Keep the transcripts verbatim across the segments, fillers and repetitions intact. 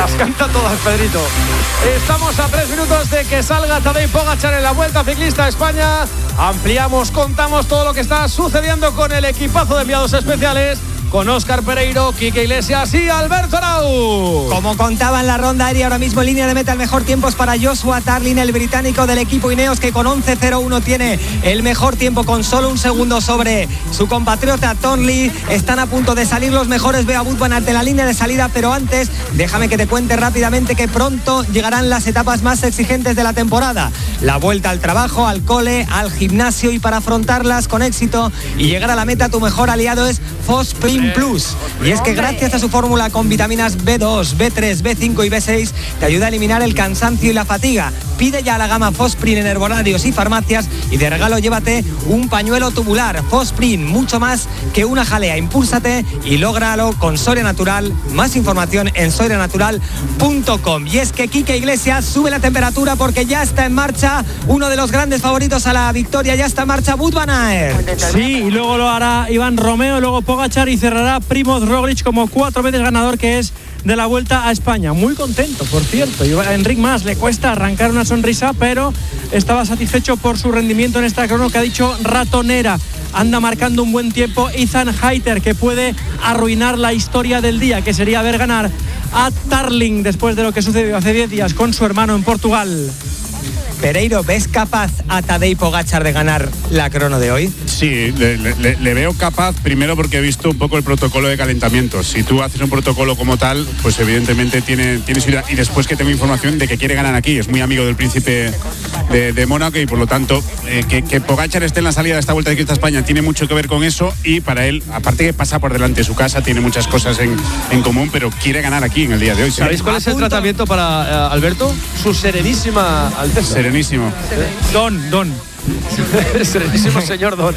las canta todas, Pedrito. Estamos a tres minutos de que salga Tadej Pogačar en la Vuelta Ciclista a España. Ampliamos, contamos todo lo que está sucediendo con el equipazo de enviados especiales, con Óscar Pereiro, Quique Iglesias y Alberto Arau. Como contaba en la ronda aérea, ahora mismo en línea de meta el mejor tiempo es para Joshua Tarling, el británico del equipo Ineos, que con once cero uno tiene el mejor tiempo, con solo un segundo sobre su compatriota Thornley. Están a punto de salir los mejores. Veo a Wout van Aert en la línea de salida, pero antes déjame que te cuente rápidamente que pronto llegarán las etapas más exigentes de la temporada. La vuelta al trabajo, al cole, al gimnasio, y para afrontarlas con éxito y llegar a la meta, tu mejor aliado es Fosprint Plus. Y es que gracias a su fórmula con vitaminas B dos, B tres, B cinco y B seis te ayuda a eliminar el cansancio y la fatiga. Pide ya la gama Fosprint en herbolarios y farmacias, y de regalo llévate un pañuelo tubular. Fosprint, mucho más que una jalea. Impúlsate y lógralo con Soria Natural. Más información en soria natural punto com. Y es que Quique Iglesias sube la temperatura porque ya está en marcha uno de los grandes favoritos a la victoria. Ya está en marcha Wout van Aert. Sí, y luego lo hará Iván Romeo, luego Pogačar, y cerrará Primoz Roglic como cuatro veces ganador que es de la Vuelta a España. Muy contento, por cierto. Y a Enric Mas le cuesta arrancar una sonrisa, pero estaba satisfecho por su rendimiento en esta crono que ha dicho ratonera. Anda marcando un buen tiempo Ethan Hayter, que puede arruinar la historia del día, que sería ver ganar a Tarling después de lo que sucedió hace diez días con su hermano en Portugal. Pereiro, ¿ves capaz a Tadej Pogačar de ganar la crono de hoy? Sí, le, le, le veo capaz, primero porque he visto un poco el protocolo de calentamiento. Si tú haces un protocolo como tal, pues evidentemente tiene, tiene su idea. Y después que tengo información de que quiere ganar aquí, es muy amigo del príncipe de, de Mónaco, y por lo tanto eh, que, que Pogačar esté en la salida de esta Vuelta Ciclista a España tiene mucho que ver con eso. Y para él, aparte que pasa por delante de su casa, tiene muchas cosas en, en común, pero quiere ganar aquí en el día de hoy. ¿Sabéis cuál es el tratamiento para uh, Alberto? Su serenísima Alteza. Serenísimo. Don, Don. Serenísimo señor Don.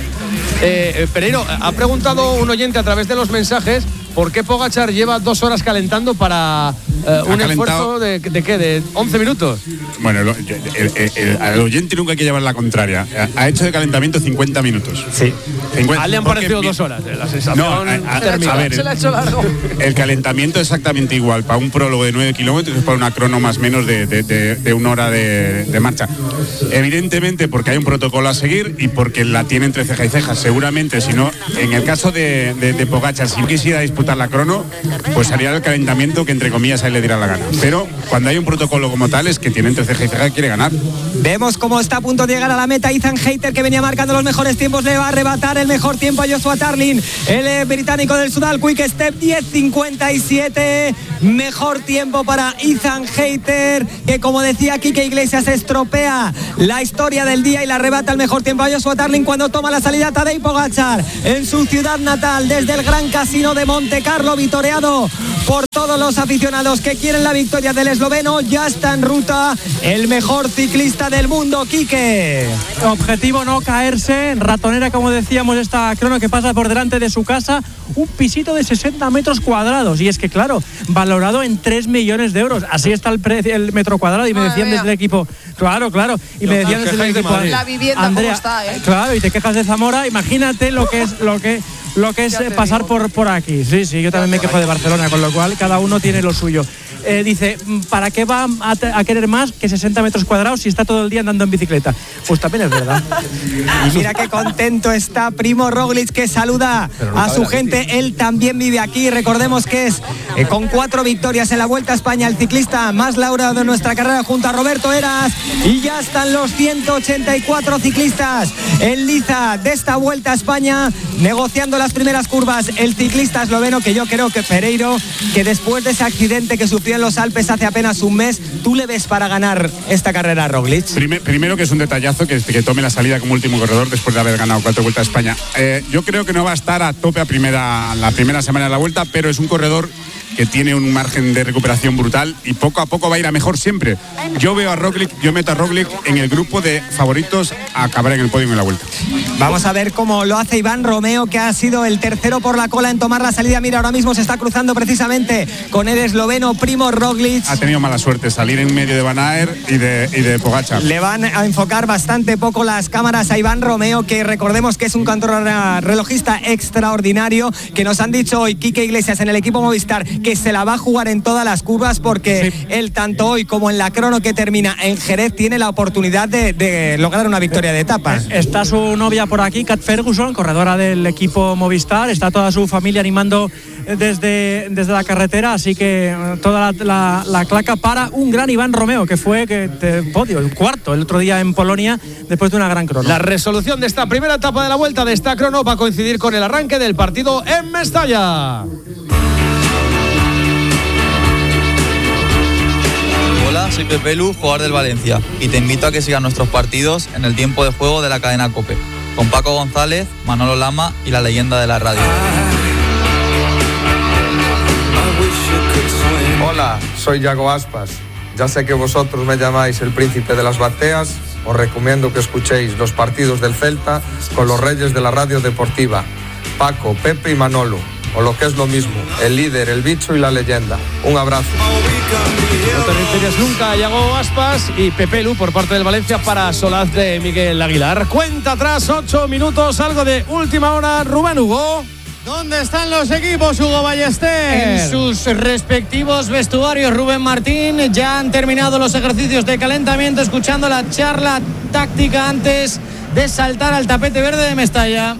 Eh, Pereiro, ha preguntado un oyente a través de los mensajes por qué Pogačar lleva dos horas calentando para eh, un esfuerzo de, de qué, de once minutos. Bueno, el, el, el, el, al oyente nunca hay que llevar la contraria. Ha hecho de calentamiento cincuenta minutos. Sí. cincuenta, A él le han parecido dos horas. Eh, la sensación no, a, a, térmica. A ver, se le ha hecho largo. El calentamiento es exactamente igual para un prólogo de nueve kilómetros que para una crono más o menos de, de, de, de una hora de, de marcha. Evidentemente porque hay un protocolo a seguir y porque la tiene entre ceja y ceja. Seguramente, si no, en el caso de, de, de Pogačar, si quisiera disputar la crono, pues haría el calentamiento que entre comillas a él le dirá la gana. Pero cuando hay un protocolo como tal, es que tiene entre ceja y ceja y quiere ganar. Vemos cómo está a punto de llegar a la meta Ethan Hayter, que venía marcando los mejores tiempos. Le va a arrebatar el mejor tiempo a Joshua Tarling, el eh, británico del Sudal Quick Step. Diez cincuenta y siete, mejor tiempo para Ethan Hayter, que como decía Quique Iglesias, estropea la historia del día y le arrebata el mejor tiempo a Joshua Tarling cuando toma la salida Tadej Pogačar en su ciudad natal, desde el Gran Casino de Monte Carlo, vitoreado por todos los aficionados que quieren la victoria del esloveno. Ya está en ruta el mejor ciclista del mundo, Quique. Objetivo no caerse, ratonera como decíamos esta crono que pasa por delante de su casa, un pisito de sesenta metros cuadrados, y es que claro, valorado en tres millones de euros, así está el precio, el metro cuadrado, y me decían desde el equipo, claro, claro, y me decían desde el equipo, la vivienda Andrea, cómo está, ¿eh? Claro, y te quejas de Zamora, imagínate lo que es lo que lo que es pasar por, por aquí. Sí, sí, yo también me quejo de Barcelona, con lo cual cada uno tiene lo suyo. Eh, dice, ¿para qué va a, a querer más que sesenta metros cuadrados si está todo el día andando en bicicleta? Pues también es verdad. Y mira qué contento está Primo Roglic, que saluda a su gente. Él también vive aquí. Recordemos que es eh, con cuatro victorias en la Vuelta a España el ciclista más laureado de nuestra carrera, junto a Roberto Heras. Y ya están los ciento ochenta y cuatro ciclistas en liza de esta Vuelta a España, negociando las primeras curvas. El ciclista esloveno, que yo creo que Pereiro, que después de ese accidente que sufrió en los Alpes hace apenas un mes, ¿tú le ves para ganar esta carrera a Roglic? Primer, primero que es un detallazo que, que tome la salida como último corredor después de haber ganado cuatro Vueltas a España. Eh, yo creo que no va a estar a tope a primera, la primera semana de la Vuelta, pero es un corredor que tiene un margen de recuperación brutal y poco a poco va a ir a mejor siempre. Yo veo a Roglic, yo meto a Roglic en el grupo de favoritos a acabar en el podio en la Vuelta. Vamos a ver cómo lo hace Iván Romeo, que ha sido el tercero por la cola en tomar la salida. Mira, ahora mismo se está cruzando precisamente con el esloveno Primo Roglic. Ha tenido mala suerte salir en medio de Van Aert y de, y de Pogačar. Le van a enfocar bastante poco las cámaras a Iván Romeo, que recordemos que es un contrarrelojista extraordinario, que nos han dicho hoy Quique Iglesias en el equipo Movistar que se la va a jugar en todas las curvas porque sí. él, tanto hoy como en la crono que termina en Jerez, tiene la oportunidad de, de lograr una victoria de etapas. Está su novia por aquí, Kat Ferguson, corredora del equipo Movistar. Está toda su familia animando desde, desde la carretera, así que toda la, la, la claca para un gran Iván Romeo, que fue que te, podio, el cuarto el otro día en Polonia, después de una gran crono. La resolución de esta primera etapa de la vuelta de esta crono va a coincidir con el arranque del partido en Mestalla. Hola, soy Pepe Lu, jugador del Valencia, y te invito a que sigas nuestros partidos en el tiempo de juego de la cadena COPE, con Paco González, Manolo Lama y la leyenda de la radio. Hola, soy Yago Aspas. Ya sé que vosotros me llamáis el príncipe de las bateas. Os recomiendo que escuchéis los partidos del Celta con los reyes de la radio deportiva, Paco, Pepe y Manolo, o lo que es lo mismo, el líder, el bicho y la leyenda. Un abrazo. No te rindes nunca, Yago Aspas y Pepe Lu por parte del Valencia para solaz de Miguel Aguilar. Cuenta atrás, ocho minutos, algo de última hora. Rubén Hugo. ¿Dónde están los equipos, Hugo Ballester? En sus respectivos vestuarios. Rubén Martín, ya han terminado los ejercicios de calentamiento, escuchando la charla táctica antes de saltar al tapete verde de Mestalla.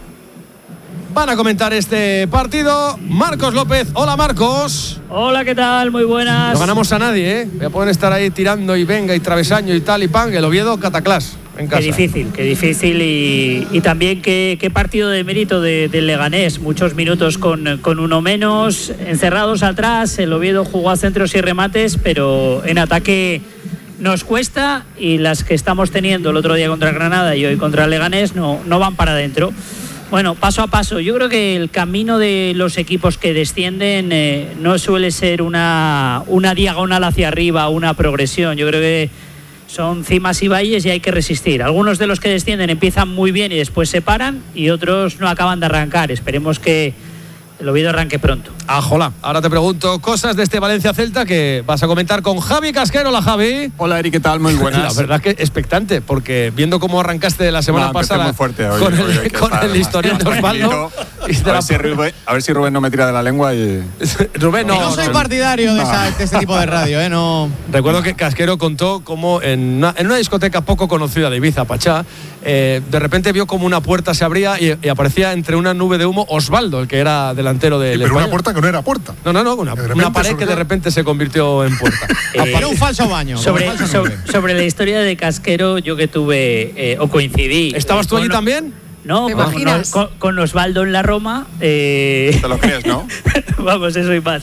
Van a comentar este partido Marcos López. Hola, Marcos. Hola, ¿qué tal? Muy buenas. No ganamos a nadie, ¿eh? Ya pueden estar ahí tirando y venga y travesaño y tal y pan. El Oviedo, cataclás. En casa. Qué difícil, qué difícil y, y también qué, qué partido de mérito del de Leganés. Muchos minutos con, con uno menos, encerrados atrás. El Oviedo jugó a centros y remates, pero en ataque nos cuesta y las que estamos teniendo el otro día contra Granada y hoy contra Leganés no, no van para adentro. Bueno, paso a paso. Yo creo que el camino de los equipos que descienden eh, no suele ser una, una diagonal hacia arriba, una progresión. Yo creo que son cimas y valles y hay que resistir. Algunos de los que descienden empiezan muy bien y después se paran y otros no acaban de arrancar. Esperemos que el Oviedo arranque pronto. Ajola, ahora te pregunto cosas de este Valencia-Celta que vas a comentar con Javi Casquero. Hola, Javi. Hola, Eric, ¿qué tal? Muy buenas. La verdad que expectante, porque viendo cómo arrancaste la semana no, pasada muy fuerte hoy, con hoy, el, hoy con el historial de Osvaldo. A ver, la... si Rubén, a ver si Rubén no me tira de la lengua y... Rubén, no. No soy partidario de, esa, de este tipo de radio, ¿eh? No. Recuerdo que Casquero contó cómo en una, en una discoteca poco conocida de Ibiza, Pachá, eh, de repente vio como una puerta se abría y, y aparecía entre una nube de humo Osvaldo, el que era delantero del sí, pero España. Una puerta que no era puerta. No, no, no, una, una pared surgió. Que de repente se convirtió en puerta. eh, era un falso baño. Sobre, falso sobre, sobre la historia de Casquero, yo que tuve, eh, o coincidí. ¿Estabas tú allí con, también? No, con, con, con Osvaldo en la Roma. Eh... ¿Te lo crees, no? Vamos, eso y más.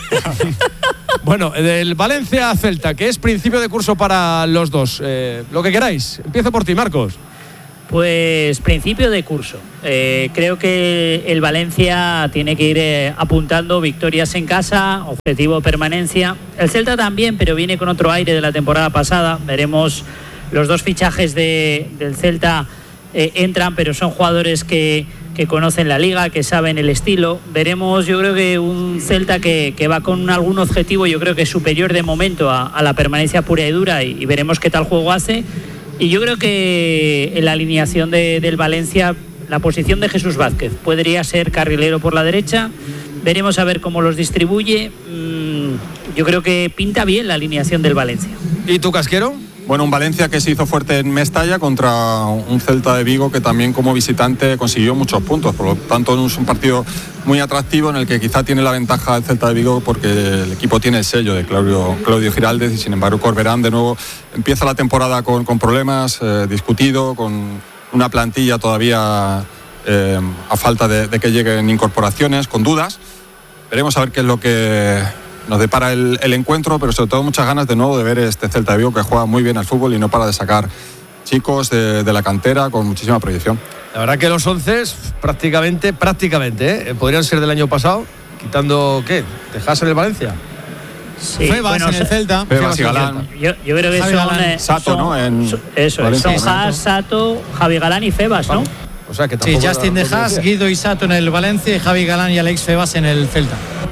Bueno, del Valencia-Celta, que es principio de curso para los dos. Eh, lo que queráis. Empiezo por ti, Marcos. Pues principio de curso. Eh, creo que el Valencia tiene que ir eh, apuntando victorias en casa, objetivo permanencia. El Celta también, pero viene con otro aire de la temporada pasada. Veremos los dos fichajes de, del Celta eh, entran, pero son jugadores que, que conocen la liga, que saben el estilo. Veremos, yo creo que un Celta que, que va con algún objetivo, yo creo que superior de momento a, a la permanencia pura y dura, y, y veremos qué tal juego hace. Y yo creo que en la alineación de, del Valencia, la posición de Jesús Vázquez podría ser carrilero por la derecha. Veremos a ver cómo los distribuye. Mm, yo creo que pinta bien la alineación del Valencia. ¿Y tú, Casquero? Bueno, un Valencia que se hizo fuerte en Mestalla contra un Celta de Vigo que también como visitante consiguió muchos puntos. Por lo tanto, es un partido muy atractivo en el que quizá tiene la ventaja el Celta de Vigo porque el equipo tiene el sello de Claudio, Claudio Giraldez y sin embargo Corberán de nuevo empieza la temporada con, con problemas, eh, discutido, con una plantilla todavía eh, a falta de, de que lleguen incorporaciones, con dudas. Veremos a ver qué es lo que nos depara el, el encuentro, pero sobre todo muchas ganas de nuevo de ver este Celta de Vigo que juega muy bien al fútbol y no para de sacar chicos de, de la cantera con muchísima proyección. La verdad que los once prácticamente, prácticamente, ¿eh? podrían ser del año pasado, quitando, ¿qué? ¿Tejas en el Valencia? Sí, Febas bueno, en el Celta. Febas y Galán. Yo, yo creo que Javi son... Galán. Eh, Sato, son, ¿no? En eso, Valencia, son Haas, Sato, Javi Galán y Febas, ¿no? O sea que sí, Justin de Haas, Guido y Sato en el Valencia y Javi Galán y Alex Febas en el Celta.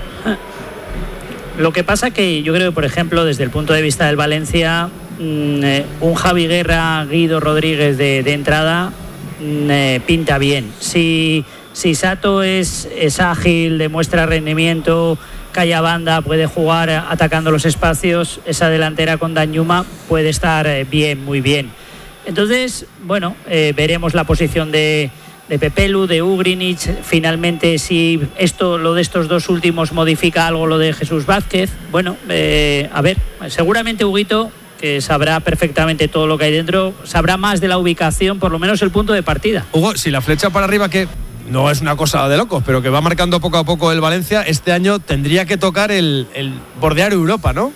Lo que pasa que yo creo que, por ejemplo, desde el punto de vista del Valencia, mmm, eh, un Javi Guerra, Guido Rodríguez de, de entrada mmm, eh, pinta bien. Si, si Sato es, es ágil, demuestra rendimiento, calla banda, puede jugar atacando los espacios, esa delantera con Danjuma puede estar bien, muy bien. Entonces, bueno, eh, veremos la posición de, de Pepelu, de Ugrinic, finalmente si esto, lo de estos dos últimos modifica algo lo de Jesús Vázquez. Bueno, eh, a ver, seguramente Huguito, que sabrá perfectamente todo lo que hay dentro, sabrá más de la ubicación, por lo menos el punto de partida. Hugo, si la flecha para arriba, que no es una cosa de locos, pero que va marcando poco a poco el Valencia, este año tendría que tocar el, el bordear Europa, ¿no?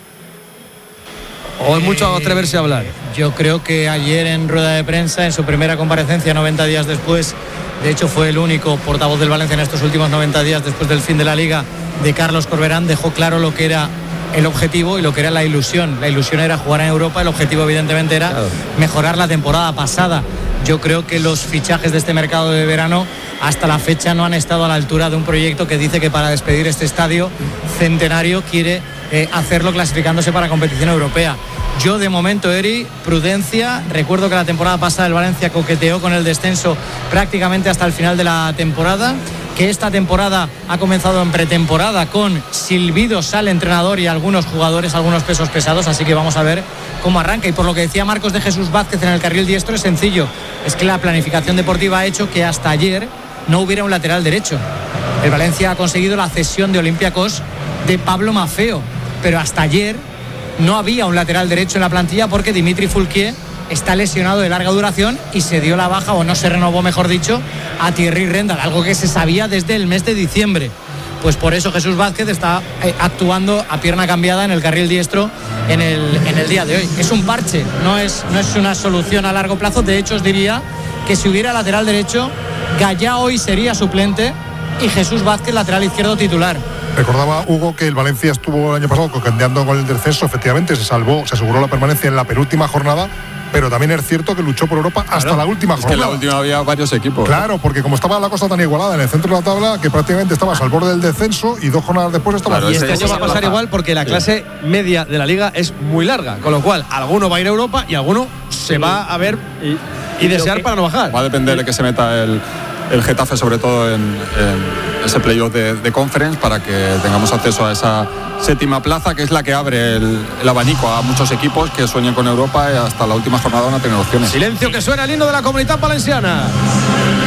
¿O es mucho atreverse a hablar? Yo creo que ayer en rueda de prensa, en su primera comparecencia, noventa días después, de hecho fue el único portavoz del Valencia en estos últimos noventa días después del fin de la Liga, de Carlos Corberán, dejó claro lo que era el objetivo y lo que era la ilusión. La ilusión era jugar en Europa, el objetivo evidentemente era claro. mejorar la temporada pasada. Yo creo que los fichajes de este mercado de verano hasta la fecha no han estado a la altura de un proyecto que dice que para despedir este estadio centenario quiere eh, hacerlo clasificándose para competición europea. Yo de momento, Eri, prudencia. Recuerdo que la temporada pasada el Valencia coqueteó con el descenso prácticamente hasta el final de la temporada, que esta temporada ha comenzado en pretemporada con silbidos al entrenador y algunos jugadores, algunos pesos pesados, así que vamos a ver cómo arranca. Y por lo que decía Marcos de Jesús Vázquez en el carril diestro, es sencillo, es que la planificación deportiva ha hecho que hasta ayer no hubiera un lateral derecho. El Valencia ha conseguido la cesión de Olympiacos de Pablo Maffeo, pero hasta ayer no había un lateral derecho en la plantilla porque Dimitri Foulquier está lesionado de larga duración y se dio la baja, o no se renovó, mejor dicho, a Thierry Rendal, algo que se sabía desde el mes de diciembre. Pues por eso Jesús Vázquez está eh, actuando a pierna cambiada en el carril diestro en el, en el día de hoy. Es un parche, no es, no es una solución a largo plazo. De hecho, os diría que si hubiera lateral derecho, Gallá hoy sería suplente y Jesús Vázquez lateral izquierdo titular. Recordaba Hugo que el Valencia estuvo el año pasado coqueteando con el descenso, efectivamente se salvó, se aseguró la permanencia en la penúltima jornada, pero también es cierto que luchó por Europa hasta claro, la última es jornada. Que en la última había varios equipos. Claro, porque como estaba la cosa tan igualada en el centro de la tabla, que prácticamente estabas al borde del descenso y dos jornadas después estabas... Claro, y este año va a pasar igual porque la clase sí. media de la Liga es muy larga, con lo cual alguno va a ir a Europa y alguno se sí. va a ver y, y desear que, para no bajar. Va a depender de que se meta el... el Getafe, sobre todo en, en ese playoff de, de Conference, para que tengamos acceso a esa séptima plaza, que es la que abre el, el abanico a muchos equipos que sueñan con Europa y hasta la última jornada van a tener opciones. Silencio, que suena el himno de la Comunitat Valenciana.